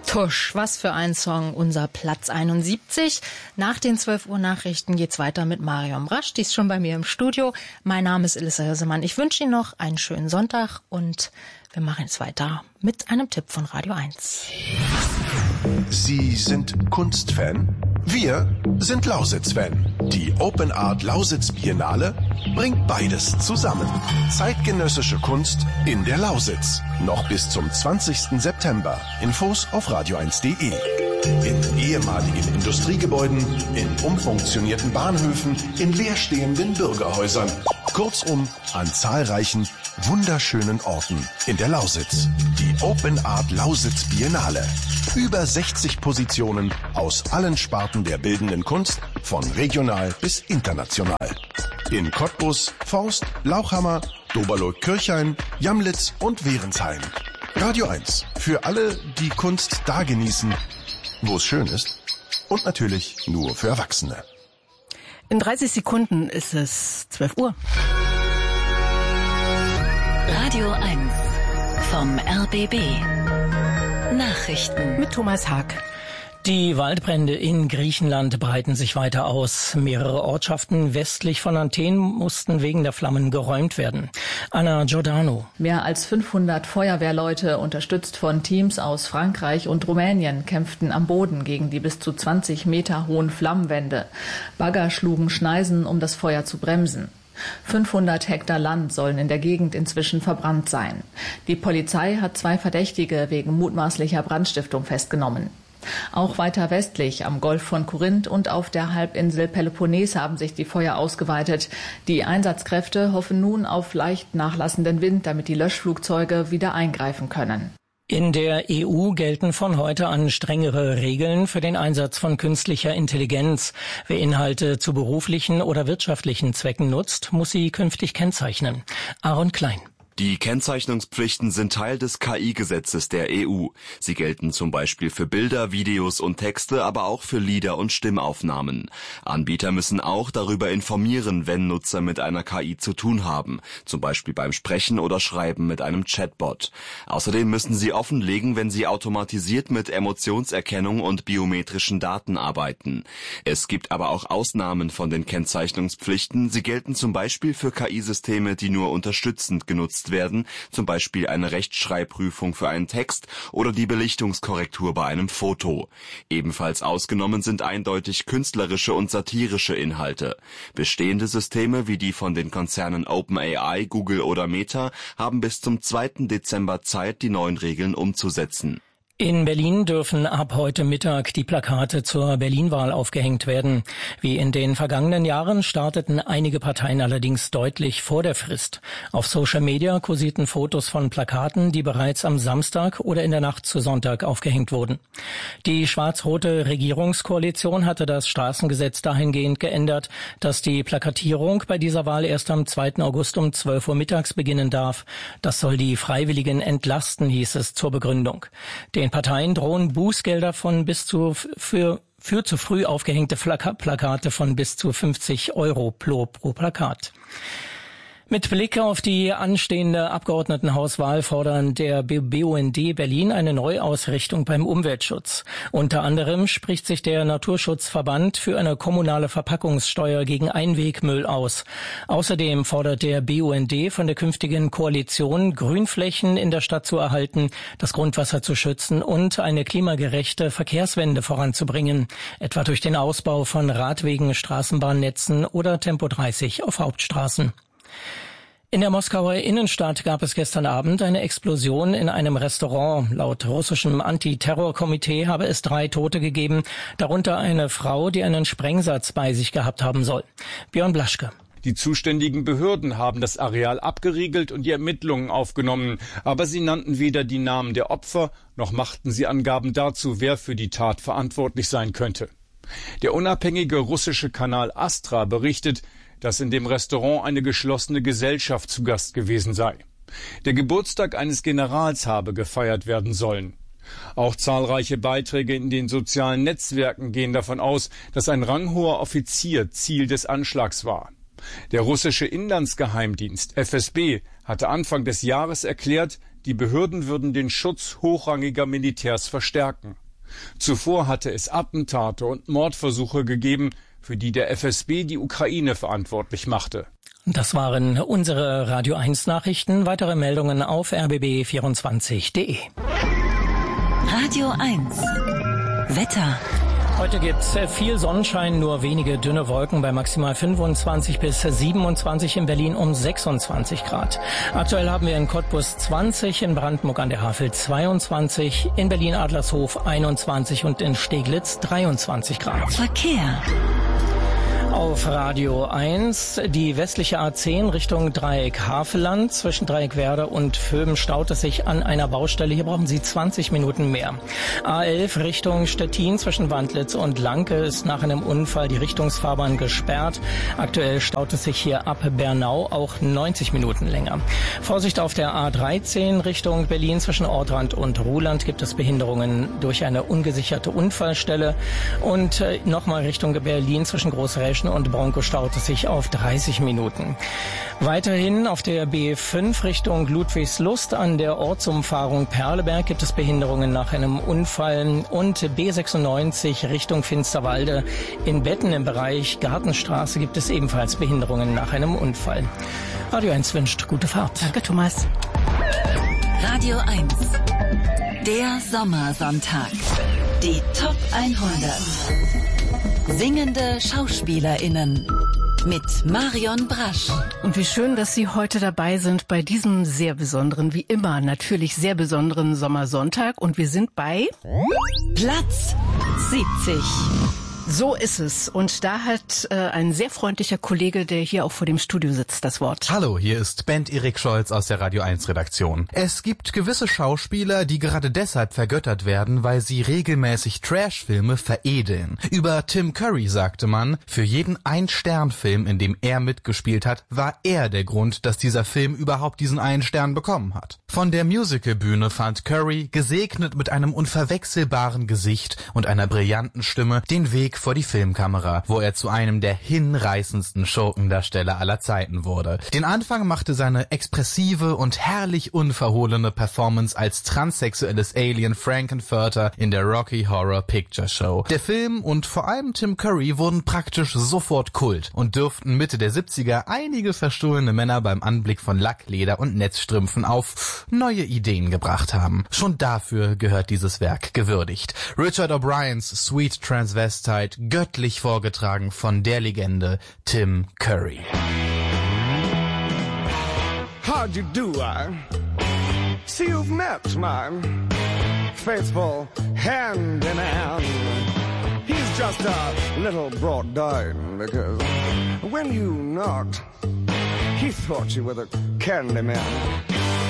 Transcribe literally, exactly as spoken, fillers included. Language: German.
Tusch, was für ein Song, unser Platz einundsiebzig. Nach den zwölf Uhr Nachrichten geht's weiter mit Marion Brasch, die ist schon bei mir im Studio. Mein Name ist Elissa Hirsemann. Ich wünsche Ihnen noch einen schönen Sonntag und wir machen jetzt weiter mit einem Tipp von Radio eins. Sie sind Kunstfan? Wir sind Lausitz-Fan. Die Open Art Lausitz Biennale bringt beides zusammen. Zeitgenössische Kunst in der Lausitz. Noch bis zum zwanzigsten September. Infos auf radio eins punkt de. In ehemaligen Industriegebäuden, in umfunktionierten Bahnhöfen, in leerstehenden Bürgerhäusern. Kurzum, an zahlreichen, wunderschönen Orten in der Lausitz. Die Open Art Lausitz Biennale. Über sechzig Positionen aus allen Sparten der bildenden Kunst, von regional bis international. In Cottbus, Forst, Lauchhammer, Doberloh-Kirchhain, Jamlitz und Wehrensheim. Radio eins. Für alle, die Kunst da genießen, wo es schön ist. Und natürlich nur für Erwachsene. In dreißig Sekunden ist es zwölf Uhr. Radio eins vom R B B. Nachrichten mit Thomas Haag. Die Waldbrände in Griechenland breiten sich weiter aus. Mehrere Ortschaften westlich von Athen mussten wegen der Flammen geräumt werden. Anna Giordano. Mehr als fünfhundert Feuerwehrleute, unterstützt von Teams aus Frankreich und Rumänien, kämpften am Boden gegen die bis zu zwanzig Meter hohen Flammenwände. Bagger schlugen Schneisen, um das Feuer zu bremsen. fünfhundert Hektar Land sollen in der Gegend inzwischen verbrannt sein. Die Polizei hat zwei Verdächtige wegen mutmaßlicher Brandstiftung festgenommen. Auch weiter westlich am Golf von Korinth und auf der Halbinsel Peloponnes haben sich die Feuer ausgeweitet. Die Einsatzkräfte hoffen nun auf leicht nachlassenden Wind, damit die Löschflugzeuge wieder eingreifen können. In der E U gelten von heute an strengere Regeln für den Einsatz von künstlicher Intelligenz. Wer Inhalte zu beruflichen oder wirtschaftlichen Zwecken nutzt, muss sie künftig kennzeichnen. Aaron Klein. Die Kennzeichnungspflichten sind Teil des K I-Gesetzes der E U. Sie gelten zum Beispiel für Bilder, Videos und Texte, aber auch für Lieder und Stimmaufnahmen. Anbieter müssen auch darüber informieren, wenn Nutzer mit einer K I zu tun haben, zum Beispiel beim Sprechen oder Schreiben mit einem Chatbot. Außerdem müssen sie offenlegen, wenn sie automatisiert mit Emotionserkennung und biometrischen Daten arbeiten. Es gibt aber auch Ausnahmen von den Kennzeichnungspflichten. Sie gelten zum Beispiel für K I-Systeme, die nur unterstützend genutzt werden, zum Beispiel eine Rechtschreibprüfung für einen Text oder die Belichtungskorrektur bei einem Foto. Ebenfalls ausgenommen sind eindeutig künstlerische und satirische Inhalte. Bestehende Systeme wie die von den Konzernen OpenAI, Google oder Meta haben bis zum zweiten Dezember Zeit, die neuen Regeln umzusetzen. In Berlin dürfen ab heute Mittag die Plakate zur Berlin-Wahl aufgehängt werden. Wie in den vergangenen Jahren starteten einige Parteien allerdings deutlich vor der Frist. Auf Social Media kursierten Fotos von Plakaten, die bereits am Samstag oder in der Nacht zu Sonntag aufgehängt wurden. Die schwarz-rote Regierungskoalition hatte das Straßengesetz dahingehend geändert, dass die Plakatierung bei dieser Wahl erst am zweiten August um zwölf Uhr mittags beginnen darf. Das soll die Freiwilligen entlasten, hieß es zur Begründung. Den Parteien drohen Bußgelder von bis zu für für zu früh aufgehängte Plakate von bis zu fünfzig Euro pro, pro Plakat. Mit Blick auf die anstehende Abgeordnetenhauswahl fordern der B U N D Berlin eine Neuausrichtung beim Umweltschutz. Unter anderem spricht sich der Naturschutzverband für eine kommunale Verpackungssteuer gegen Einwegmüll aus. Außerdem fordert der B U N D von der künftigen Koalition, Grünflächen in der Stadt zu erhalten, das Grundwasser zu schützen und eine klimagerechte Verkehrswende voranzubringen, etwa durch den Ausbau von Radwegen, Straßenbahnnetzen oder Tempo dreißig auf Hauptstraßen. In der Moskauer Innenstadt gab es gestern Abend eine Explosion in einem Restaurant. Laut russischem Antiterrorkomitee habe es drei Tote gegeben, darunter eine Frau, die einen Sprengsatz bei sich gehabt haben soll. Björn Blaschke. Die zuständigen Behörden haben das Areal abgeriegelt und die Ermittlungen aufgenommen. Aber sie nannten weder die Namen der Opfer, noch machten sie Angaben dazu, wer für die Tat verantwortlich sein könnte. Der unabhängige russische Kanal Astra berichtet, dass in dem Restaurant eine geschlossene Gesellschaft zu Gast gewesen sei. Der Geburtstag eines Generals habe gefeiert werden sollen. Auch zahlreiche Beiträge in den sozialen Netzwerken gehen davon aus, dass ein ranghoher Offizier Ziel des Anschlags war. Der russische Inlandsgeheimdienst F S B hatte Anfang des Jahres erklärt, die Behörden würden den Schutz hochrangiger Militärs verstärken. Zuvor hatte es Attentate und Mordversuche gegeben, für die der F S B die Ukraine verantwortlich machte. Das waren unsere Radio eins Nachrichten. Weitere Meldungen auf r b b vierundzwanzig punkt d e. Radio eins Wetter. Heute gibt's viel Sonnenschein, nur wenige dünne Wolken bei maximal fünfundzwanzig bis siebenundzwanzig, in Berlin um sechsundzwanzig Grad. Aktuell haben wir in Cottbus zwanzig, in Brandenburg an der Havel zweiundzwanzig, in Berlin-Adlershof einundzwanzig und in Steglitz dreiundzwanzig Grad. Verkehr. Auf Radio eins, die westliche A zehn Richtung Dreieck Havelland. Zwischen Dreieck Werder und Vöben staut es sich an einer Baustelle. Hier brauchen Sie zwanzig Minuten mehr. A elf Richtung Stettin zwischen Wandlitz und Lanke ist nach einem Unfall die Richtungsfahrbahn gesperrt. Aktuell staut es sich hier ab Bernau auch neunzig Minuten länger. Vorsicht auf der A dreizehn Richtung Berlin zwischen Ortrand und Ruhland gibt es Behinderungen durch eine ungesicherte Unfallstelle. Und äh, nochmal Richtung Berlin zwischen Großräschen und Bronco staut es sich auf dreißig Minuten. Weiterhin auf der B fünf Richtung Ludwigslust an der Ortsumfahrung Perleberg gibt es Behinderungen nach einem Unfall und B sechsundneunzig Richtung Finsterwalde in Betten im Bereich Gartenstraße gibt es ebenfalls Behinderungen nach einem Unfall. Radio eins wünscht gute Fahrt. Danke, Thomas. Radio eins. Der Sommersonntag. Die Top hundert. Singende SchauspielerInnen mit Marion Brasch. Und wie schön, dass Sie heute dabei sind bei diesem sehr besonderen, wie immer natürlich sehr besonderen Sommersonntag. Und wir sind bei Platz siebzig. So ist es. Und da hat äh, ein sehr freundlicher Kollege, der hier auch vor dem Studio sitzt, das Wort. Hallo, hier ist Bent Erik Scholz aus der Radio eins Redaktion. Es gibt gewisse Schauspieler, die gerade deshalb vergöttert werden, weil sie regelmäßig Trashfilme veredeln. Über Tim Curry sagte man, für jeden Ein-Stern-Film, in dem er mitgespielt hat, war er der Grund, dass dieser Film überhaupt diesen einen Stern bekommen hat. Von der Musicalbühne fand Curry, gesegnet mit einem unverwechselbaren Gesicht und einer brillanten Stimme, den Weg vor die Filmkamera, wo er zu einem der hinreißendsten Schurkendarsteller aller Zeiten wurde. Den Anfang machte seine expressive und herrlich unverhohlene Performance als transsexuelles Alien Frankenfurter in der Rocky Horror Picture Show. Der Film und vor allem Tim Curry wurden praktisch sofort Kult und dürften Mitte der siebziger einige verstohlene Männer beim Anblick von Lackleder und Netzstrümpfen auf neue Ideen gebracht haben. Schon dafür gehört dieses Werk gewürdigt. Richard O'Briens Sweet Transvestite göttlich vorgetragen von der Legende Tim Curry. How'd you do, I see you've met my faithful hand in hand. He's just a little brought down because when you knocked, he thought you were the candy man.